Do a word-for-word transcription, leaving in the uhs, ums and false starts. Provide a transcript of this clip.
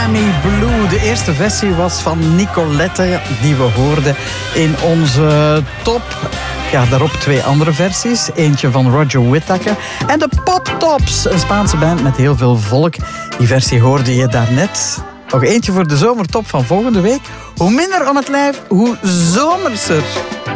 Miami Blue. De eerste versie was van Nicolette, die we hoorden in onze top. Ja, daarop twee andere versies. Eentje van Roger Whittaker. En de Pop Tops, een Spaanse band met heel veel volk. Die versie hoorde je daarnet. Nog eentje voor de zomertop van volgende week. Hoe minder om het lijf, hoe zomerser.